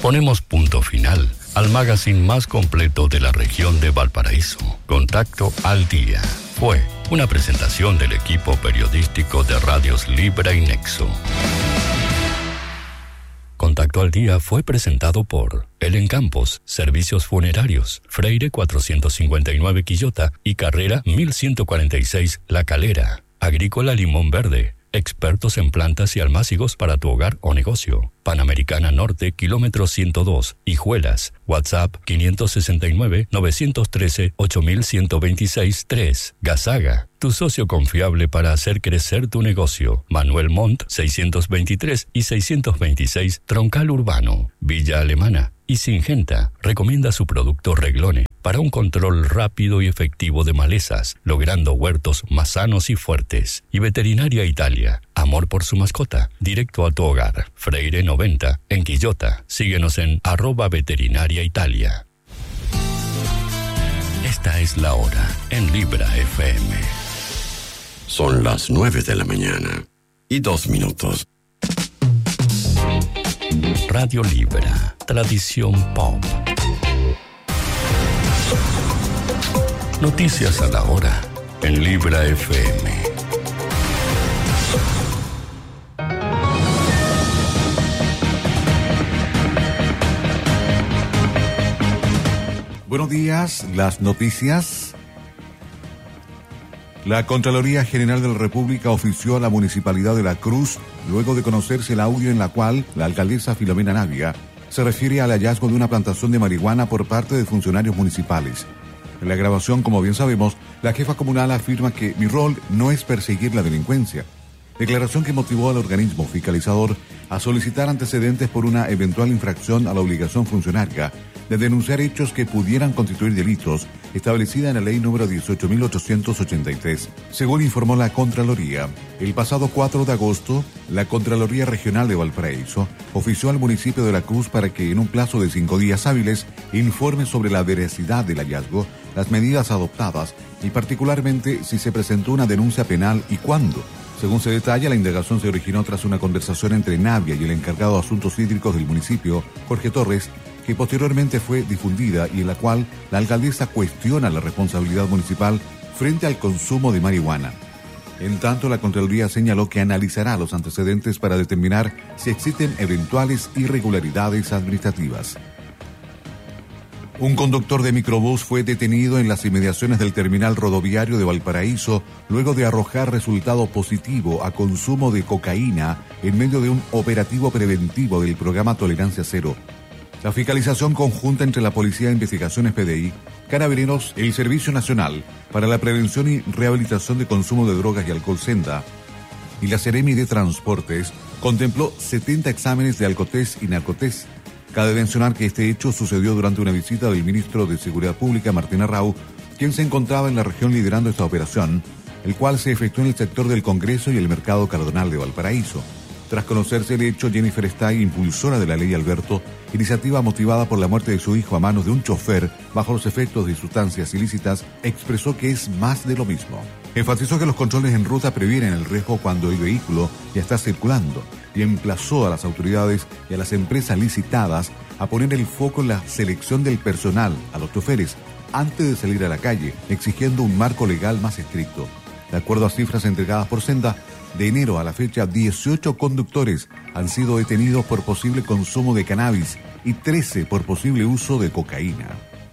Ponemos punto final al magazine más completo de la región de Valparaíso. Contacto al Día. Fue una presentación del equipo periodístico de Radios Libra y Nexo. Contacto al Día fue presentado por El Encampos, Servicios Funerarios, Freire 459 Quillota y Carrera 1146 La Calera. Agrícola Limón Verde, expertos en plantas y almácigos para tu hogar o negocio. Panamericana Norte, kilómetro 102, Hijuelas. WhatsApp 569-913-8126-3. Gazaga, tu socio confiable para hacer crecer tu negocio. Manuel Montt, 623 y 626, Troncal Urbano. Villa Alemana y Singenta recomienda su producto Reglone para un control rápido y efectivo de malezas, logrando huertos más sanos y fuertes. Y Veterinaria Italia, amor por su mascota, directo a tu hogar. Freire 90, en Quillota. Síguenos en @veterinariaitalia. Esta es la hora en Libra FM. Son las 9 de la mañana y 2 minutos. Radio Libra, tradición pop. Noticias a la hora en Libra FM. Buenos días, las noticias. La Contraloría General de la República ofició a la Municipalidad de La Cruz luego de conocerse el audio en la cual la alcaldesa Filomena Navia se refiere al hallazgo de una plantación de marihuana por parte de funcionarios municipales. En la grabación, como bien sabemos, la jefa comunal afirma que mi rol no es perseguir la delincuencia. Declaración que motivó al organismo fiscalizador a solicitar antecedentes por una eventual infracción a la obligación funcionaria de denunciar hechos que pudieran constituir delitos establecida en la ley número 18.883. Según informó la Contraloría, el pasado 4 de agosto, la Contraloría Regional de Valparaíso ofició al municipio de La Cruz para que en un plazo de 5 días hábiles informe sobre la veracidad del hallazgo, las medidas adoptadas y particularmente si se presentó una denuncia penal y cuándo. Según se detalla, la indagación se originó tras una conversación entre Navia y el encargado de asuntos hídricos del municipio, Jorge Torres, que posteriormente fue difundida y en la cual la alcaldesa cuestiona la responsabilidad municipal frente al consumo de marihuana. En tanto, la Contraloría señaló que analizará los antecedentes para determinar si existen eventuales irregularidades administrativas. Un conductor de microbús fue detenido en las inmediaciones del terminal rodoviario de Valparaíso luego de arrojar resultado positivo a consumo de cocaína en medio de un operativo preventivo del programa Tolerancia Cero. La fiscalización conjunta entre la Policía de Investigaciones PDI, Carabineros, el Servicio Nacional para la Prevención y Rehabilitación de Consumo de Drogas y Alcohol Senda y la Seremi de Transportes contempló 70 exámenes de alcotés y narcotés. Cabe mencionar que este hecho sucedió durante una visita del ministro de Seguridad Pública, Martín Arrau, quien se encontraba en la región liderando esta operación, el cual se efectuó en el sector del Congreso y el Mercado Cardonal de Valparaíso. Tras conocerse el hecho, Jennifer Stay, impulsora de la Ley Alberto, iniciativa motivada por la muerte de su hijo a manos de un chofer bajo los efectos de sustancias ilícitas, expresó que es más de lo mismo. Enfatizó que los controles en ruta previenen el riesgo cuando el vehículo ya está circulando y emplazó a las autoridades y a las empresas licitadas a poner el foco en la selección del personal, a los choferes, antes de salir a la calle, exigiendo un marco legal más estricto. De acuerdo a cifras entregadas por Senda, de enero a la fecha, 18 conductores han sido detenidos por posible consumo de cannabis y 13 por posible uso de cocaína.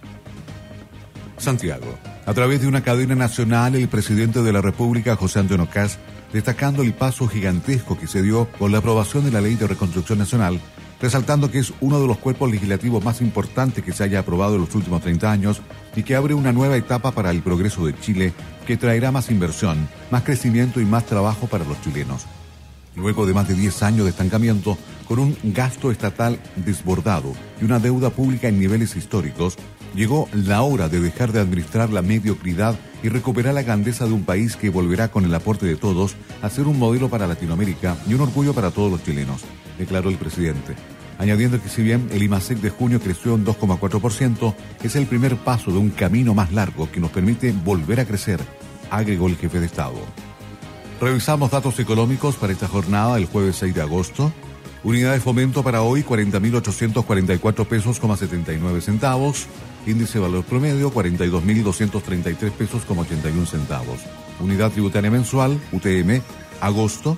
Santiago. A través de una cadena nacional, el presidente de la República, José Antonio Kast, destacando el paso gigantesco que se dio con la aprobación de la Ley de Reconstrucción Nacional, resaltando que es uno de los cuerpos legislativos más importantes que se haya aprobado en los últimos 30 años y que abre una nueva etapa para el progreso de Chile que traerá más inversión, más crecimiento y más trabajo para los chilenos. Luego de más de 10 años de estancamiento, con un gasto estatal desbordado y una deuda pública en niveles históricos, llegó la hora de dejar de administrar la mediocridad y recuperar la grandeza de un país que volverá con el aporte de todos a ser un modelo para Latinoamérica y un orgullo para todos los chilenos, declaró el presidente. Añadiendo que si bien el IMASEC de junio creció en 2,4%, es el primer paso de un camino más largo que nos permite volver a crecer, agregó el jefe de Estado. Revisamos datos económicos para esta jornada, el jueves 6 de agosto. Unidad de fomento para hoy, 40.844 pesos, 79 centavos. Índice de valor promedio, 42.233 pesos, 81 centavos. Unidad tributaria mensual, UTM, agosto,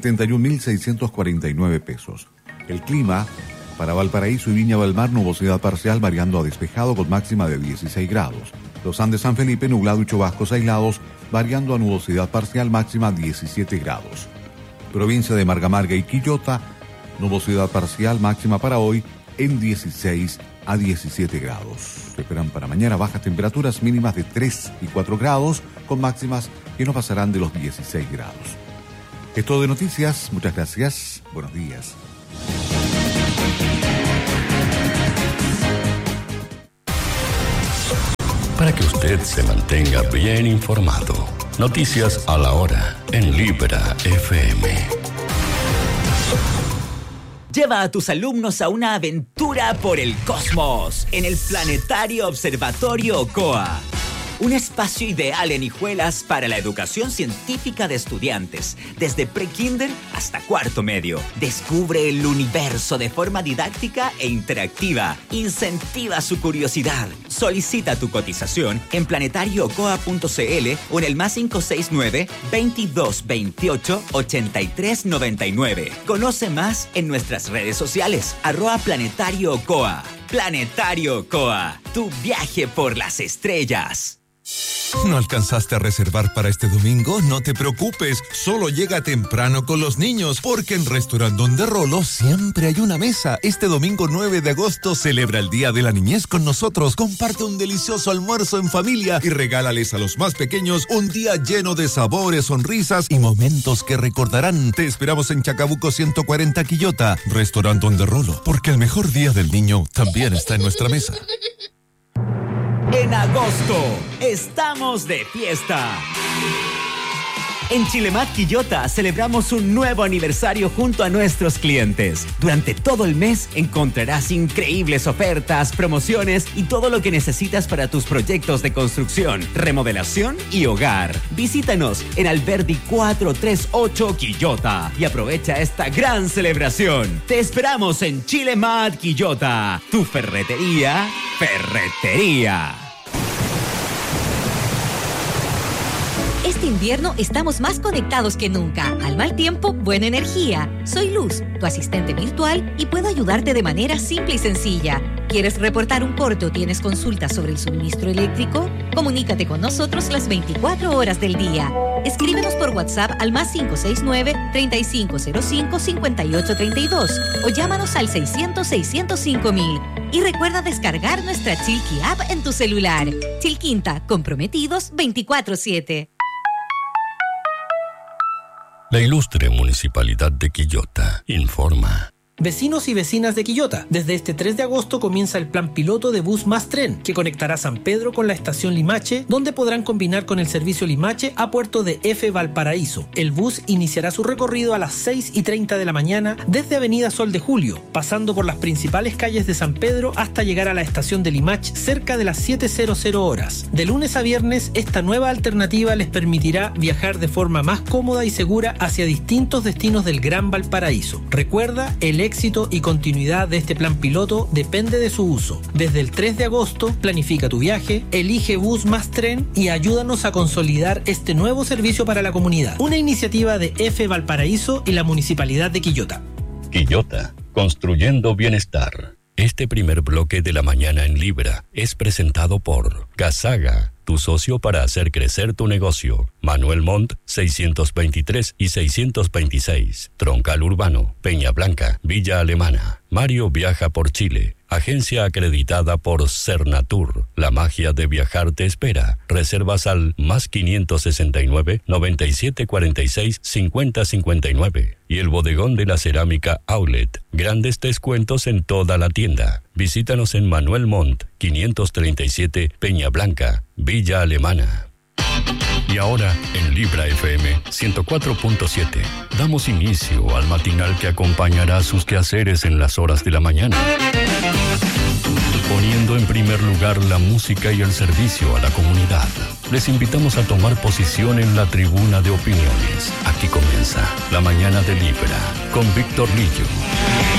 71.649 pesos. El clima, para Valparaíso y Viña del Mar, nubosidad parcial variando a despejado con máxima de 16 grados. Los Andes San Felipe, nublado y chubascos aislados, variando a nubosidad parcial máxima 17 grados. Provincia de Marga y Quillota, nubosidad parcial máxima para hoy en 16 a 17 grados. Se esperan para mañana bajas temperaturas mínimas de 3 y 4 grados, con máximas que no pasarán de los 16 grados. Es todo de noticias, muchas gracias, buenos días. Para que usted se mantenga bien informado, noticias a la hora en Libra FM. Lleva a tus alumnos a una aventura por el cosmos en el Planetario Observatorio OCOA. Un espacio ideal en Hijuelas para la educación científica de estudiantes, desde pre-kinder hasta cuarto medio. Descubre el universo de forma didáctica e interactiva. Incentiva su curiosidad. Solicita tu cotización en planetariocoa.cl o en el +569 2228 8399. Conoce más en nuestras redes sociales, @planetarioocoa. Planetario OCOA, tu viaje por las estrellas. ¿No alcanzaste a reservar para este domingo? No te preocupes, solo llega temprano con los niños, porque en Restaurant Donde Rolo siempre hay una mesa. Este domingo 9 de agosto celebra el Día de la Niñez con nosotros. Comparte un delicioso almuerzo en familia y regálales a los más pequeños un día lleno de sabores, sonrisas y momentos que recordarán. Te esperamos en Chacabuco 140 Quillota, Restaurant Donde Rolo, porque el mejor día del niño también está en nuestra mesa. En agosto, estamos de fiesta. En Chilemat Quillota celebramos un nuevo aniversario junto a nuestros clientes. Durante todo el mes encontrarás increíbles ofertas, promociones y todo lo que necesitas para tus proyectos de construcción, remodelación y hogar. Visítanos en Alberdi 438 Quillota y aprovecha esta gran celebración. Te esperamos en Chilemat Quillota, tu ferretería. Este invierno estamos más conectados que nunca. Al mal tiempo, buena energía. Soy Luz, tu asistente virtual, y puedo ayudarte de manera simple y sencilla. ¿Quieres reportar un corte o tienes consultas sobre el suministro eléctrico? Comunícate con nosotros las 24 horas del día. Escríbenos por WhatsApp al +569-3505-5832 o llámanos al 600-605-000. Y recuerda descargar nuestra Chilqui App en tu celular. Chilquinta, comprometidos 24/7. La ilustre Municipalidad de Quillota informa. Vecinos y vecinas de Quillota, desde este 3 de agosto comienza el plan piloto de Bus Más Tren, que conectará San Pedro con la estación Limache, donde podrán combinar con el servicio Limache a Puerto de F. Valparaíso. El bus iniciará su recorrido a las 6:30 de la mañana desde Avenida Sol de Julio, pasando por las principales calles de San Pedro hasta llegar a la estación de Limache cerca de las 7:00 horas. De lunes a viernes, esta nueva alternativa les permitirá viajar de forma más cómoda y segura hacia distintos destinos del Gran Valparaíso. Recuerda, el éxito y continuidad de este plan piloto depende de su uso. Desde el 3 de agosto, planifica tu viaje, elige Bus Más Tren y ayúdanos a consolidar este nuevo servicio para la comunidad. Una iniciativa de F. Valparaíso y la Municipalidad de Quillota. Quillota, construyendo bienestar. Este primer bloque de la mañana en Libra es presentado por Gasaga, tu socio para hacer crecer tu negocio. Manuel Montt, 623 y 626. Troncal Urbano, Peña Blanca, Villa Alemana. Mario viaja por Chile. Agencia acreditada por Cernatur. La magia de viajar te espera. Reservas al +569 9746 5059. Y el bodegón de la cerámica Outlet. Grandes descuentos en toda la tienda. Visítanos en Manuel Montt, 537 Peña Blanca, Villa Alemana. Y ahora, en Libra FM 104.7, damos inicio al matinal que acompañará sus quehaceres en las horas de la mañana. Poniendo en primer lugar la música y el servicio a la comunidad. les invitamos a tomar posición en la tribuna de opiniones. Aquí comienza La Mañana de Libra con Víctor Lillo.